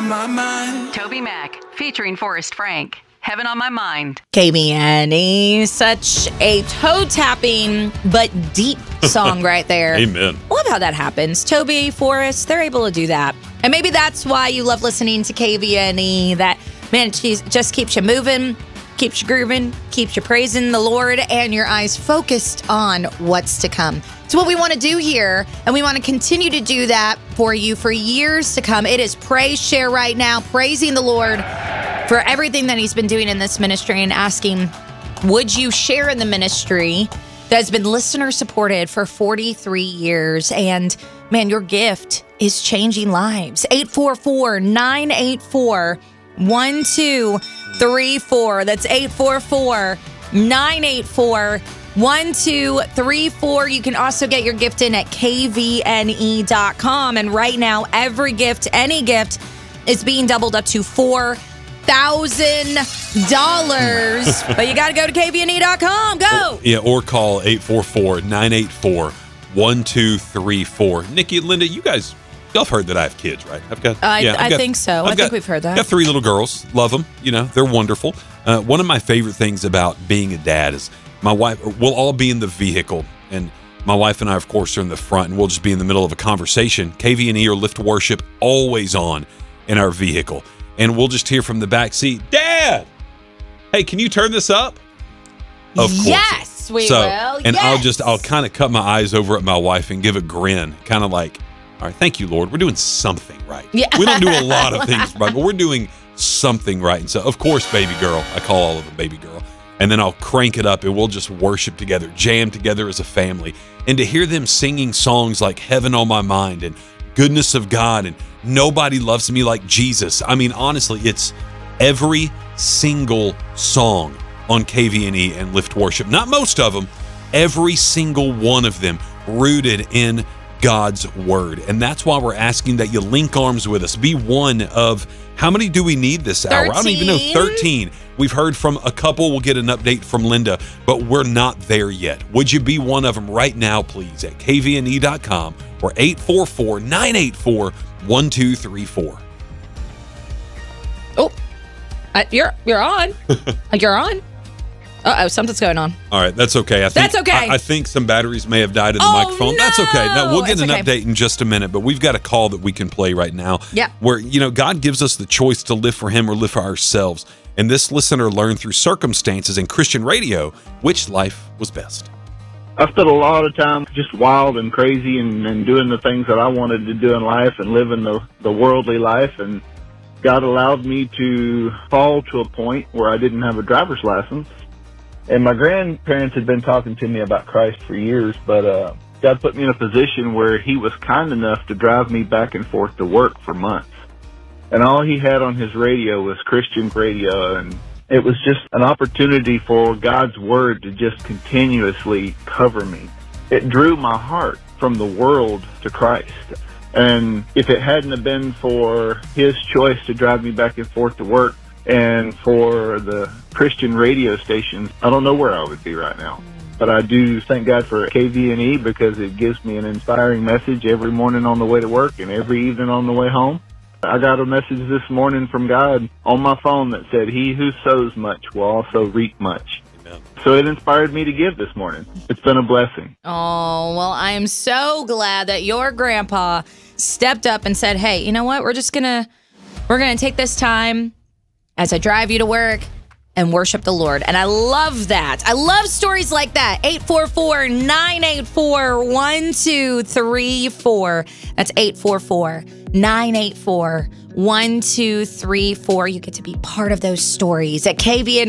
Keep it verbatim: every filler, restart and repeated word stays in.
my mind. Toby Mac, featuring Forrest Frank. Heaven on My Mind. K V N E, such a toe-tapping but deep song right there. Amen. Love how that happens. Toby, Forrest, they're able to do that. And maybe that's why you love listening to K V N E. That, man, it just keeps you moving, keeps you grooving, keeps you praising the Lord, and your eyes focused on what's to come. It's what we want to do here, and we want to continue to do that for you for years to come. It is Praise Share right now, praising the Lord for everything that he's been doing in this ministry and asking, would you share in the ministry that's been listener supported for forty-three years? And man, your gift is changing lives. eight four four, nine eight four, one two three four. That's eight four four, nine eight four, one two three four. You can also get your gift in at K V N E dot com. And right now, every gift, any gift, is being doubled up to four thousand dollars. But you got to go to K V N E dot com. Go. Or, yeah, or call eight four four, nine eight four, one two three four. Nikki and Linda, you guys, y'all have heard that I have kids, right? I've got. I, yeah, I've I got, think so. I've I got, think we've heard that. I've got three little girls. Love them. You know, they're wonderful. Uh, one of my favorite things about being a dad is my wife, we'll all be in the vehicle, and my wife and I, of course, are in the front, and we'll just be in the middle of a conversation. K V N E or Lift Worship always on in our vehicle. And we'll just hear from the back seat, Dad, hey, can you turn this up? Of course. Yes, we so, will. And yes. I'll just, I'll kind of cut my eyes over at my wife and give a grin, kind of like, all right, thank you, Lord. We're doing something right. Yeah. We don't do a lot of things right, but we're doing something right. And so, of course, baby girl, I call all of them baby girl. And then I'll crank it up and we'll just worship together, jam together as a family. And to hear them singing songs like Heaven on My Mind and Goodness of God and Nobody Loves Me Like Jesus. I mean, honestly, it's every single song on K V N E and Lift Worship. Not most of them, every single one of them rooted in God's Word. And that's why we're asking that you link arms with us. Be one of, how many do we need this hour? thirteen. I don't even know, thirteen. We've heard from a couple. We'll get an update from Linda, but we're not there yet. Would you be one of them right now, please, at K V N E dot com or eight four four, nine eight four, one two three four. Oh, uh, you're you're on. You're on. Uh-oh, something's going on. All right, that's okay. I think, That's okay. I, I think some batteries may have died in the Oh, microphone. That's okay. no! No, we'll get It's an okay. update in just a minute, but we've got a call that we can play right now. Yeah. Where, you know, God gives us the choice to live for Him or live for ourselves. And this listener learned through circumstances in Christian radio which life was best. I spent a lot of time just wild and crazy and, and doing the things that I wanted to do in life and living the, the worldly life. And God allowed me to fall to a point where I didn't have a driver's license. And my grandparents had been talking to me about Christ for years, but uh, God put me in a position where He was kind enough to drive me back and forth to work for months. And all He had on His radio was Christian radio, and it was just an opportunity for God's Word to just continuously cover me. It drew my heart from the world to Christ. And if it hadn't have been for His choice to drive me back and forth to work and for the Christian radio stations, I don't know where I would be right now. But I do thank God for K V N E because it gives me an inspiring message every morning on the way to work and every evening on the way home. I got a message this morning from God on my phone that said, "He who sows much will also reap much." Amen. So it inspired me to give this morning. It's been a blessing. Oh, well, I am so glad that your grandpa stepped up and said, hey, you know what? We're just going to, we're going to take this time as I drive you to work and worship the Lord. And I love that. I love stories like that. eight four four, nine eight four, one two three four. That's eight four four, nine eight four, one two three four. You get to be part of those stories at K V N